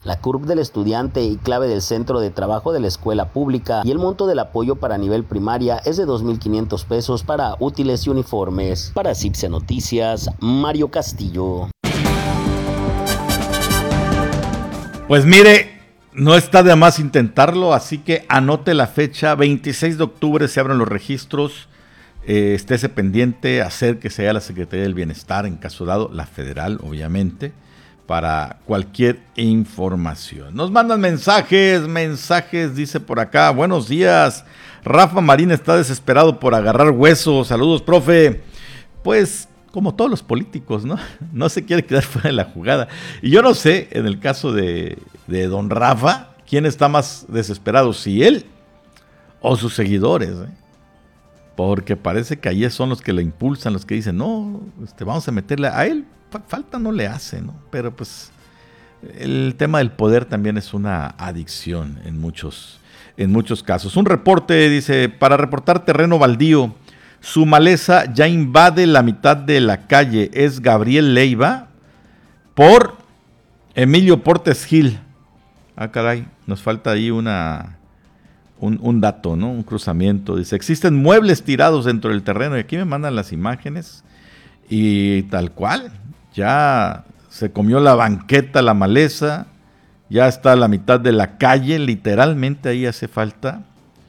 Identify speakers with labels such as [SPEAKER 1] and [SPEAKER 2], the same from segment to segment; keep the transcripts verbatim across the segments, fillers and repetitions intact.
[SPEAKER 1] la C U R P del estudiante y clave del centro de trabajo de la escuela pública, y el monto del apoyo para nivel primaria es de dos mil quinientos pesos para útiles y uniformes. Para Cipse Noticias, Mario Castillo.
[SPEAKER 2] Pues mire, no está de más intentarlo, así que anote la fecha, veintiséis de octubre se abren los registros, eh, estése pendiente, acérquese a la Secretaría del Bienestar, en caso dado, la federal, obviamente, para cualquier información. Nos mandan mensajes, mensajes, dice por acá, buenos días, Rafa Marín está desesperado por agarrar hueso, saludos, profe. Pues, como todos los políticos, ¿no? No se quiere quedar fuera de la jugada. Y yo no sé, en el caso de, de don Rafa, quién está más desesperado, si él o sus seguidores, ¿eh? Porque parece que ahí son los que le impulsan, los que dicen, no, este, vamos a meterle a él, fa- falta no le hace, ¿no? Pero pues el tema del poder también es una adicción en muchos, en muchos casos. Un reporte, dice, para reportar terreno baldío, su maleza ya invade la mitad de la calle, es Gabriel Leiva por Emilio Portes Gil. Ah, caray, nos falta ahí una... Un, un dato, ¿no? Un cruzamiento. Dice, existen muebles tirados dentro del terreno. Y aquí me mandan las imágenes. Y tal cual, ya se comió la banqueta, la maleza. Ya está a la mitad de la calle. Literalmente ahí hace falta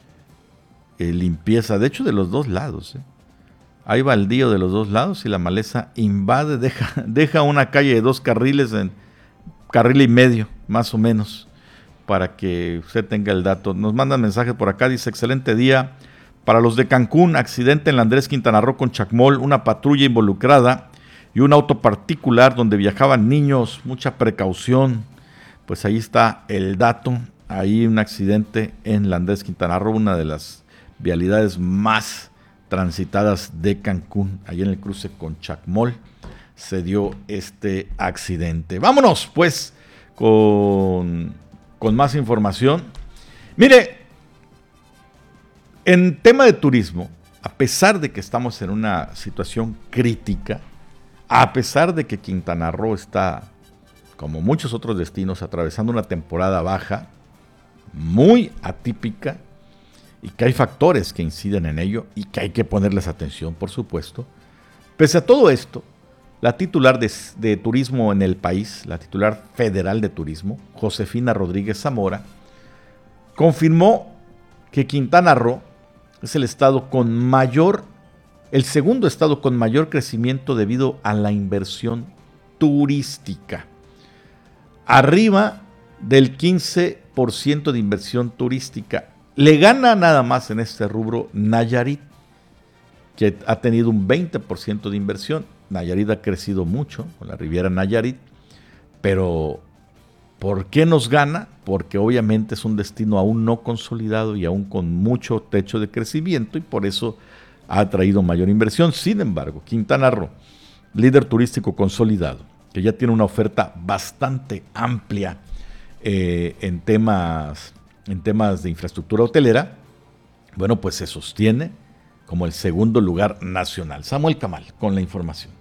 [SPEAKER 2] eh, limpieza. De hecho, de los dos lados. ¿eh? Hay baldío de los dos lados y la maleza invade, deja, deja una calle de dos carriles en carril y medio, más o menos, para que usted tenga el dato. Nos mandan mensajes por acá, dice, excelente día. Para los de Cancún, accidente en la Andrés Quintana Roo con Chacmol, una patrulla involucrada y un auto particular donde viajaban niños, mucha precaución. Pues ahí está el dato, ahí un accidente en la Andrés Quintana Roo, una de las vialidades más transitadas de Cancún, ahí en el cruce con Chacmol, se dio este accidente. Vámonos pues con... con más información. Mire, en tema de turismo, a pesar de que estamos en una situación crítica, a pesar de que Quintana Roo está, como muchos otros destinos, atravesando una temporada baja, muy atípica, y que hay factores que inciden en ello, y que hay que ponerles atención, por supuesto, pese a todo esto, la titular de, de turismo en el país, la titular federal de turismo, Josefina Rodríguez Zamora, confirmó que Quintana Roo es el estado con mayor, el segundo estado con mayor crecimiento debido a la inversión turística. Arriba del quince por ciento de inversión turística. Le gana nada más en este rubro Nayarit, que ha tenido un veinte por ciento de inversión. Nayarit ha crecido mucho con la Riviera Nayarit, pero ¿por qué nos gana? Porque obviamente es un destino aún no consolidado y aún con mucho techo de crecimiento y por eso ha traído mayor inversión. Sin embargo, Quintana Roo, líder turístico consolidado, que ya tiene una oferta bastante amplia eh, en temas, en temas de infraestructura hotelera, bueno, pues se sostiene como el segundo lugar nacional. Samuel Camal con la información.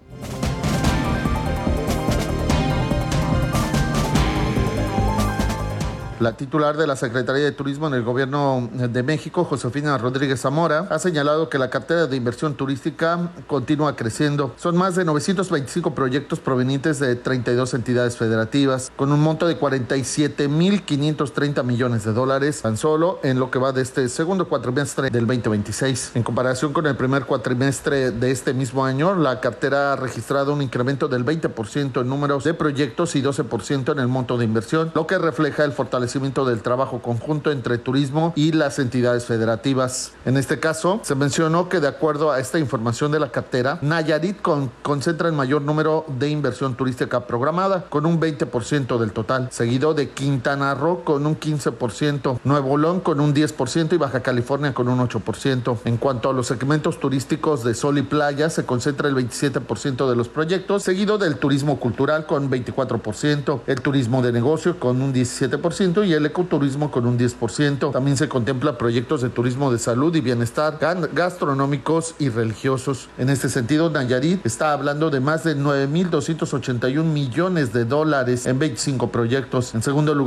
[SPEAKER 3] La titular de la Secretaría de Turismo en el Gobierno de México, Josefina Rodríguez Zamora, ha señalado que la cartera de inversión turística continúa creciendo. Son más de novecientos veinticinco proyectos provenientes de treinta y dos entidades federativas, con un monto de cuarenta y siete mil quinientos treinta millones de dólares, tan solo en lo que va de este segundo cuatrimestre del veinte veintiséis. En comparación con el primer cuatrimestre de este mismo año, la cartera ha registrado un incremento del veinte por ciento en números de proyectos y doce por ciento en el monto de inversión, lo que refleja el fortalecimiento del trabajo conjunto entre turismo y las entidades federativas. En este caso, se mencionó que de acuerdo a esta información de la cartera, Nayarit con, concentra el mayor número de inversión turística programada, con un veinte por ciento del total, seguido de Quintana Roo con un quince por ciento, Nuevo León con un diez por ciento y Baja California con un ocho por ciento. En cuanto a los segmentos turísticos de sol y playa, se concentra el veintisiete por ciento de los proyectos, seguido del turismo cultural con veinticuatro por ciento, el turismo de negocio con un diecisiete por ciento y el ecoturismo con un diez por ciento. También se contempla proyectos de turismo de salud y bienestar, gastronómicos y religiosos. En este sentido, Nayarit está hablando de más de nueve mil doscientos ochenta y un millones de dólares en veinticinco proyectos. En segundo lugar,